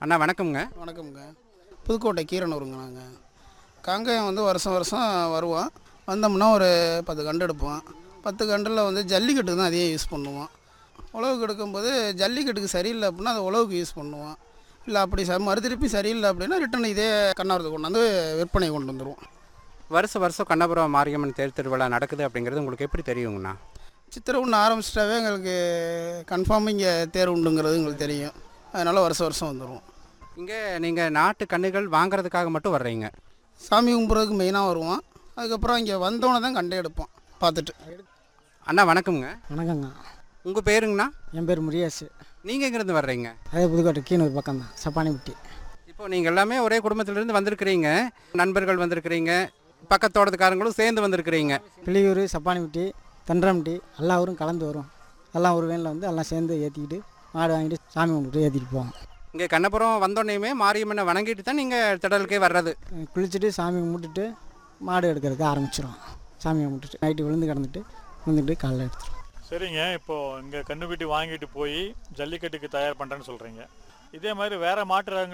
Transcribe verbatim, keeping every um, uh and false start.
அண்ணா வணக்கம்ங்க. வணக்கம்ங்க. புதுக்கோட்டை கீரனூருங்க. நாங்கள் காங்கேயம் வந்து வருஷம் வருஷம் வருவோம். வந்தோம்னா ஒரு பத்து கன்று எடுப்போம். பத்து கன்றில் வந்து ஜல்லிக்கட்டுக்கு தான் அதிகம் யூஸ் பண்ணுவோம். உழவுக்கு எடுக்கும்போது ஜல்லிக்கட்டுக்கு சரியில்லை அப்படின்னா அது உழவுக்கு யூஸ் பண்ணுவோம். இல்லை அப்படி ச மறுதிருப்பி சரியில்லை அப்படின்னா ரிட்டன் இதே கண்ணாரத்துக்கு கொண்டு வந்து விற்பனை கொண்டு வந்துடுவோம். வருஷம் வருஷம் கண்ணபுரம் மாரியம்மன் தேர் திருவிழா நடக்குது அப்படிங்கிறது உங்களுக்கு எப்படி தெரியுங்கண்ணா? சித்திரை ஒன்று ஆரம்பிச்சிட்டாவே எங்களுக்கு கன்ஃபார்ம் இங்கே தேர் உண்டுங்கிறது எங்களுக்கு தெரியும். அதனால் வருஷம் வருஷம் வந்துடுவோம். இங்கே நீங்கள் நாட்டு கன்றுகள் வாங்குறதுக்காக மட்டும் வர்றீங்க? சாமி கும்பிட்றதுக்கு மெயினாக வருவோம். அதுக்கப்புறம் இங்கே வந்தோன்னே தான் கண்டே எடுப்போம் பார்த்துட்டு. அண்ணா வணக்கம்ங்க. வணக்கங்க. உங்கள் பேருங்கண்ணா? என் பேர் முரியாசு. நீங்கள் எங்கேருந்து வர்றீங்க? அதே புதுக்கோட்டை கீனூர் பக்கம் தான், சப்பானிப்பட்டி. இப்போ நீங்கள் எல்லாமே ஒரே குடும்பத்திலேருந்து வந்திருக்கிறீங்க, நண்பர்கள் வந்திருக்கிறீங்க, பக்கத்தோட்டத்துக்காரங்களும் சேர்ந்து வந்திருக்கிறீங்க. பிள்ளையூர், சப்பானிப்பட்டி, தண்டரம்பட்டி எல்லா ஊரும் கலந்து வரும். எல்லாம் ஒரு வேனில் வந்து எல்லாம் சேர்ந்து ஏற்றிக்கிட்டு மாடு வாங்கிட்டு சாமி கும்பிட்டு ஏற்றிட்டு போவோம். இங்கே கண்ணபுரம் வந்தோடனேயுமே மாரியம்மனை வணங்கிட்டு தான் நீங்கள் திடலுக்கே வர்றது? குளிச்சுட்டு சாமி கும்பிட்டுட்டு மாடு எடுக்கிறதுக்கு ஆரம்பிச்சிடும். சாமி கும்பிட்டுட்டு நைட்டு விழுந்து கிடந்துட்டு விழுந்துட்டு காலைல எடுத்துருவோம். சரிங்க. இப்போது இங்கே கன்றுக்குட்டி வாங்கிட்டு போய் ஜல்லிக்கட்டுக்கு தயார் பண்ணுறேன்னு சொல்கிறீங்க. இதே மாதிரி வேறு மாட்டு ரகங்கள்